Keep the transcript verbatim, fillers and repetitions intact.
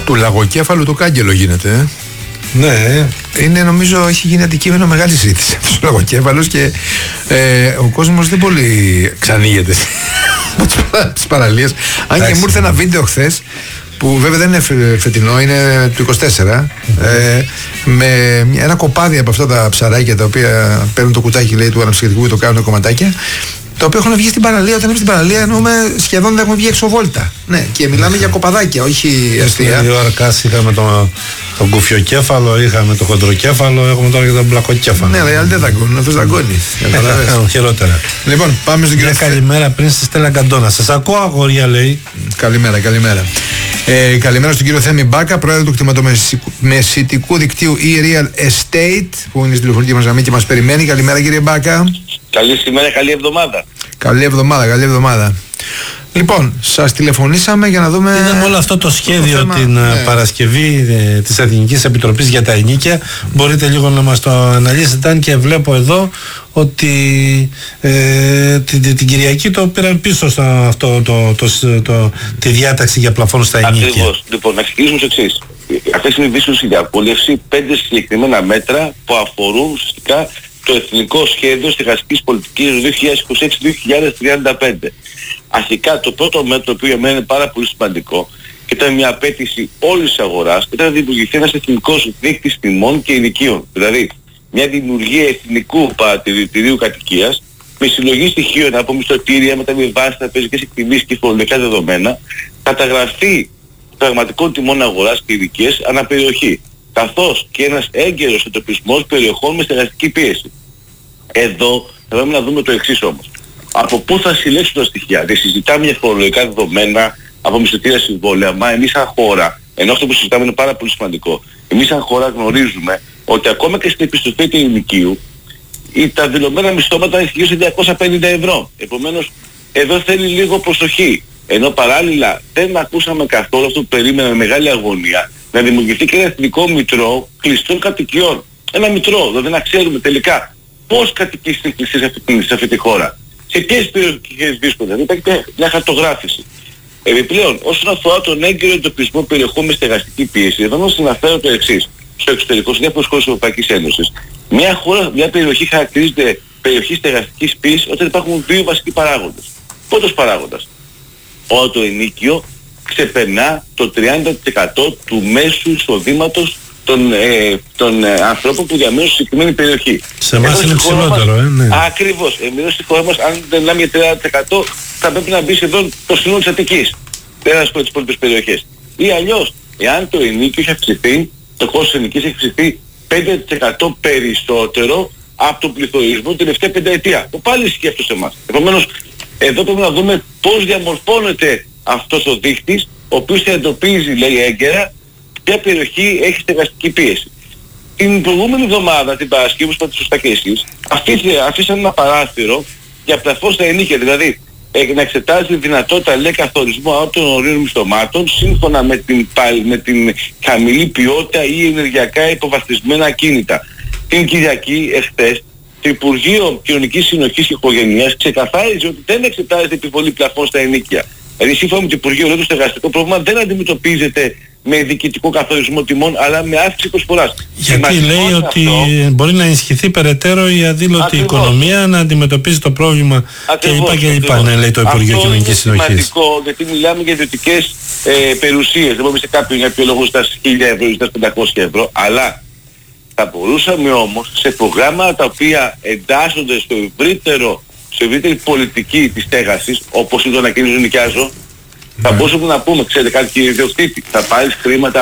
Του λαγοκέφαλου του κάγκελο γίνεται, ε. Ναι. Είναι, νομίζω, έχει γίνει αντικείμενο μεγάλη συζήτηση αυτός ο λαγοκέφαλος και ε, ο κόσμος δεν πολύ ξανοίγεται στις παραλίες. Αν και μου ήρθε ένα βίντεο χθες, που βέβαια δεν είναι φε, φετινό, είναι του είκοσι τέσσερα, mm-hmm. ε, με ένα κοπάδι από αυτά τα ψαράκια τα οποία παίρνουν το κουτάκι, λέει, του αναψυκτικού και το κάνουν κομματάκια, τα οποία έχουν βγει στην παραλία. Όταν είμαστε στην παραλία, εννοούμε σχεδόν δεν έχουν βγει εξωβόλτα. Ναι, και μιλάμε mm-hmm. για κοπαδάκια, όχι αστεία. Δύο αρκάς είχαμε τον το κουφιοκέφαλο, είχαμε το χοντροκέφαλο, έχουμε τώρα και τον μπλακοκέφαλο. Ναι, αλλά δεν δαγκώνουν, αυτός δαγκώνει. Κάνουν χειρότερα. Λοιπόν, πάμε στον κύριο. Καλημέρα πριν στη Στέλλα Καντώνα. Σας ακούω, αγόρια, λέει. Καλημέρα, καλημέρα. Ε, καλημέρα στον κύριο Θέμη Μπάκα, πρόεδρο του κτηματομεσητικού δικτύου e-Real Estate, που είναι στη τηλεφωνική μας γραμμή και μας περιμένει. Καλημέρα, κύριε Μπάκα. Καλή σήμερα, καλή εβδομάδα. Καλή εβδομάδα, καλή εβδομάδα. Λοιπόν, σας τηλεφωνήσαμε για να δούμε. Είδαμε όλο αυτό το σχέδιο το την ναι. Παρασκευή ε, της Εθνικής Επιτροπής για τα Ενοίκια. Μπορείτε λίγο να μας το αναλύσετε, αν και βλέπω εδώ ότι ε, την, την, την Κυριακή το πήραν πίσω στο, αυτό, το, το, το, το, τη διάταξη για πλαφόν στα ενοίκια. Ακριβώς. Λοιπόν, να ξεκινήσουμε στο εξής. Αυτές είναι δύσκολες η διαβούλευση, πέντε συγκεκριμένα μέτρα που αφορούν ουσιαστικά το εθνικό σχέδιο στεγαστικής πολιτικής δύο χιλιάδες είκοσι έξι με δύο χιλιάδες τριάντα πέντε. Αρχικά το πρώτο μέτρο, το οποίο για μένα είναι πάρα πολύ σημαντικό και ήταν μια απέτηση όλης της αγοράς, ήταν να δημιουργηθεί ένας εθνικός δείκτης τιμών και ενοικίων. Δηλαδή μια δημιουργία εθνικού παρατηρητηρίου κατοικίας με συλλογή στοιχείων από μισθωτήρια, μεταβιβάσεις, τραπεζικές εκτιμήσεις και φορολογικά δεδομένα, καταγραφή πραγματικών τιμών αγοράς και ενοικίες αναπεριοχή, καθώς και ένας έγκαιρος εντοπισμός περιοχών με στεγαστική πίεση. Εδώ θα πρέπει να δούμε το εξής όμως. Από πού θα συλλέξουν τα στοιχεία? Δεν συζητάμε για φορολογικά δεδομένα από μισθωτήρια συμβόλαια, μα εμείς σαν χώρα, ενώ αυτό που συζητάμε είναι πάρα πολύ σημαντικό, εμείς σαν χώρα γνωρίζουμε ότι ακόμα και στην επιστροφή του ενοικίου τα δηλωμένα μισθώματα είναι γύρω σε διακόσια πενήντα ευρώ. Επομένως, εδώ θέλει λίγο προσοχή. Ενώ παράλληλα δεν ακούσαμε καθόλου αυτό που περίμενα με μεγάλη αγωνία, να δημιουργηθεί και ένα εθνικό μητρό κλειστών κατοικιών. Ένα μητρό, δηλαδή να ξέρουμε τελικά πώς κατοικείς στην κλειστή σε αυτή τη χώρα. Σε ποιες περιοχές βρίσκονται, δηλαδή υπάρχει μια χαρτογράφηση. Επιπλέον, όσον αφορά τον έγκαιρο εντοπισμό περιοχών με στεγαστική πίεση, εδώ να σας αναφέρω το εξής. Στο εξωτερικό, σε διάφορες χώρες της Ευρωπαϊκής Ένωσης, μια χώρα, μια περιοχή χαρακτηρίζεται περιοχή στεγαστικής πίεσης όταν υπάρχουν δύο βασικοί παράγοντες. Πρώτος παράγοντας, όταν το ενοίκιο ξεπερνά το τριάντα τοις εκατό του μέσου εισοδήματος των, ε, των ε, ανθρώπων που διαμένουν στη συγκεκριμένη περιοχή. Σε εμάς είναι ψηλότερο, ε, ναι. Ακριβώς. Εμείς στη χώρα μας, αν δεν μιλάμε για τριάντα τοις εκατό, θα πρέπει να μπει σχεδόν το σύνολο της Αττικής. Πέρας από τις υπόλοιπες περιοχές. Ή αλλιώς, εάν το ενοίκιο έχει αυξηθεί, το κόστος της ενοικίας έχει αυξηθεί πέντε τοις εκατό περισσότερο από τον πληθωρισμό την τελευταία πενταετία. Που πάλι ισχύει αυτό σε εμάς. Επομένως, εδώ πρέπει να δούμε πώς διαμορφώνεται αυτός ο δείκτης, ο οποίος θα εντοπίζει, λέει, έγκαιρα ποια περιοχή έχει στεγαστική πίεση. Την προηγούμενη εβδομάδα, την Παρασκευή, όπως είπατε σωστά και εσείς, αφήσαν ένα παράθυρο για πλαφόν στα ενοίκια. Δηλαδή, ε, να εξετάζει τη δυνατότητα, λέει, καθορισμό από των ορίων μισθωμάτων σύμφωνα με την, με την χαμηλή ποιότητα ή ενεργειακά υποβαθμισμένα ακίνητα. Την Κυριακή, εχθές, το Υπουργείο Κοινωνικής Συνοχής και Οικογενείας ξεκαθάριζε ότι δεν εξετάζεται επιβολή πλαφών στα ενοίκια. Δηλαδή, σύμφωνα με το Υπουργείο, λέει, το στεγαστικό πρόβλημα δεν αντιμετωπίζεται με διοικητικό καθορισμό τιμών, αλλά με αύξηση προσφοράς. Γιατί λέει ότι αυτό μπορεί να ενισχυθεί περαιτέρω η αδήλωτη ακριβώς οικονομία, να αντιμετωπίζει το πρόβλημα κλπ. κλπ. Ναι, λέει το Υπουργείο Κοινωνικής Συνοχής. Αυτό είναι σημαντικό, γιατί μιλάμε για ιδιωτικές ε, περιουσίες. Δεν μπορούμε σε κάποιον για ποιο λόγο ζητάς χίλια ευρώ ή ζητάς πεντακόσια ευρώ, αλλά θα μπορούσαμε όμως σε προγράμματα τα οποία εντάσσονται στο ευρύτερο, σε ευρύτερη πολιτική της στέγασης, όπως είναι το ανακοίνωση νοικιάζω, θα μπορούσαμε να πούμε, ξέρετε κάτι, κύριε ιδιοκτήτη, θα πάρεις χρήματα